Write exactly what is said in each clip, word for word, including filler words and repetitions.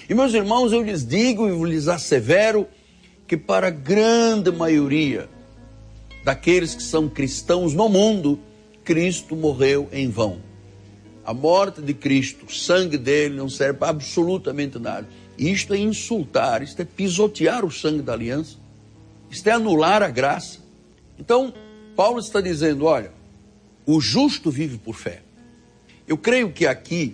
E meus irmãos, eu lhes digo e lhes assevero que para a grande maioria daqueles que são cristãos no mundo, Cristo morreu em vão. A morte de Cristo, o sangue dele não serve para absolutamente nada. Isto é insultar, isto é pisotear o sangue da aliança, isto é anular a graça. Então, Paulo está dizendo, olha, o justo vive por fé. Eu creio que aqui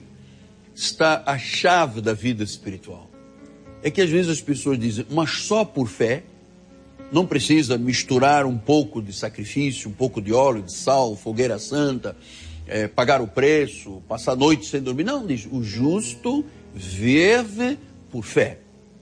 está a chave da vida espiritual. É que às vezes as pessoas dizem, mas só por fé, não precisa misturar um pouco de sacrifício, um pouco de óleo, de sal, fogueira santa, é, pagar o preço, passar a noite sem dormir. Não, diz, o justo vive por fé.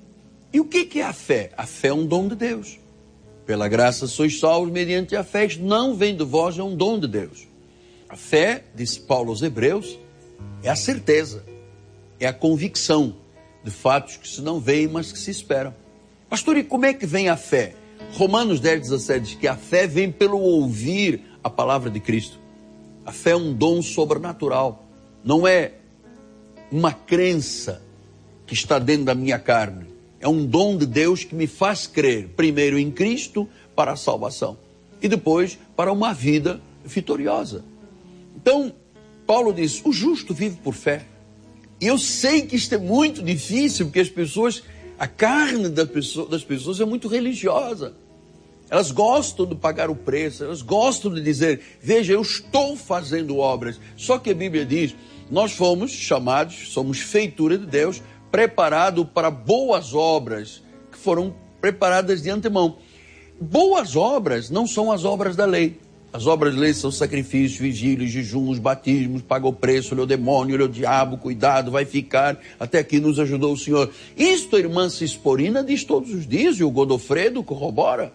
E o que é a fé? A fé é um dom de Deus. Pela graça sois salvos mediante a fé, isto não vem de vós, é um dom de Deus. A fé, diz Paulo aos Hebreus, é a certeza, é a convicção de fatos que se não veem, mas que se esperam. Pastor, e como é que vem a fé? Romanos dez, dezessete diz que a fé vem pelo ouvir a palavra de Cristo. A fé é um dom sobrenatural, não é uma crença que está dentro da minha carne. É um dom de Deus que me faz crer, primeiro em Cristo para a salvação e depois para uma vida vitoriosa. Então, Paulo diz, o justo vive por fé. E eu sei que isto é muito difícil, porque as pessoas, a carne das pessoas, das pessoas é muito religiosa. Elas gostam de pagar o preço, elas gostam de dizer, veja, eu estou fazendo obras. Só que a Bíblia diz, nós fomos chamados, somos feitura de Deus, preparado para boas obras, que foram preparadas de antemão. Boas obras não são as obras da lei. As obras da lei são sacrifícios, vigílios, jejuns, batismos, paga o preço, olha o demônio, olha o diabo, cuidado, vai ficar, até aqui nos ajudou o Senhor. Isto a irmã Cisporina diz todos os dias, e o Godofredo corrobora.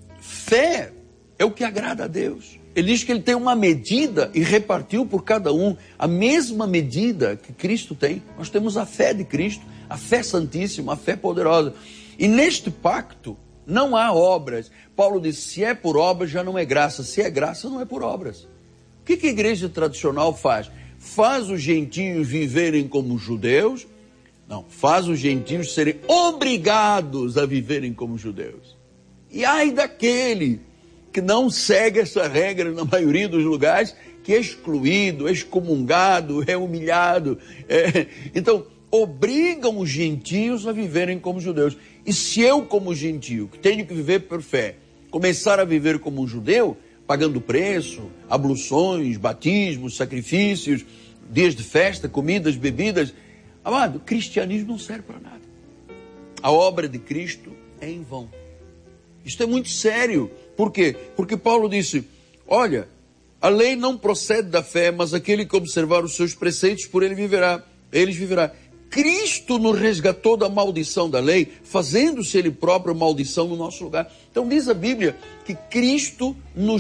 Fé é o que agrada a Deus. Ele diz que ele tem uma medida e repartiu por cada um a mesma medida que Cristo tem. Nós temos a fé de Cristo, a fé santíssima, a fé poderosa. E neste pacto não há obras. Paulo diz, se é por obras já não é graça. Se é graça não é por obras. O que, que a igreja tradicional faz? Faz os gentios viverem como judeus? Não, faz os gentios serem obrigados a viverem como judeus. E ai daquele que não segue essa regra na maioria dos lugares, que é excluído, é excomungado, é humilhado. É... Então, obrigam os gentios a viverem como judeus. E se eu, como gentio, que tenho que viver por fé, começar a viver como um judeu, pagando preço, abluções, batismos, sacrifícios, dias de festa, comidas, bebidas, amado, cristianismo não serve para nada. A obra de Cristo é em vão. Isto é muito sério. Por quê? Porque Paulo disse, olha, a lei não procede da fé, mas aquele que observar os seus preceitos, por ele viverá, eles viverá. Cristo nos resgatou da maldição da lei, fazendo-se ele próprio maldição no nosso lugar. Então diz a Bíblia que Cristo nos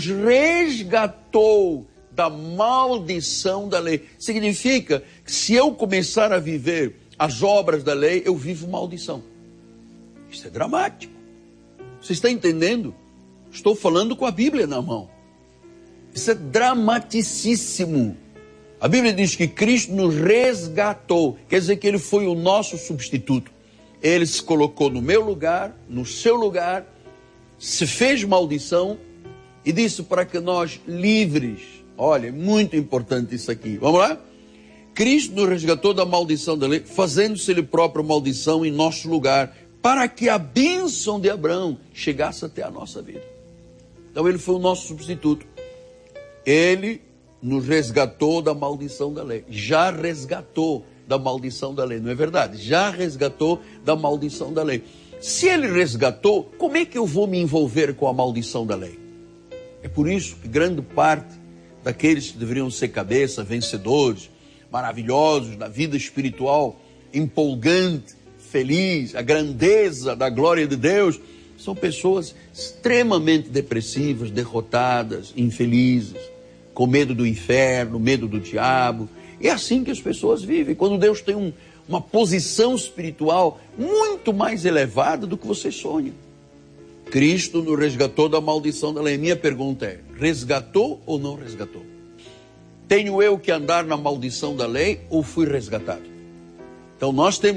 resgatou da maldição da lei. Significa que se eu começar a viver as obras da lei, eu vivo maldição. Isso é dramático. Você está entendendo? Estou falando com a Bíblia na mão. Isso é dramaticíssimo. A Bíblia diz que Cristo nos resgatou. Quer dizer que ele foi o nosso substituto. Ele se colocou no meu lugar, no seu lugar, se fez maldição e disse para que nós livres. Olha, é muito importante isso aqui. Vamos lá? Cristo nos resgatou da maldição da lei, fazendo-se ele próprio maldição em nosso lugar, para que a bênção de Abraão chegasse até a nossa vida. Então ele foi o nosso substituto. Ele nos resgatou da maldição da lei. Já resgatou da maldição da lei, não é verdade? Já resgatou da maldição da lei. Se ele resgatou, como é que eu vou me envolver com a maldição da lei? É por isso que grande parte daqueles que deveriam ser cabeça, vencedores, maravilhosos na vida espiritual, empolgante, feliz, a grandeza da glória de Deus, são pessoas extremamente depressivas, derrotadas, infelizes, com medo do inferno, medo do diabo. É assim que as pessoas vivem, quando Deus tem um, uma posição espiritual muito mais elevada do que você sonha. Cristo nos resgatou da maldição da lei. Minha pergunta é, resgatou ou não resgatou? Tenho eu que andar na maldição da lei ou fui resgatado? Então nós temos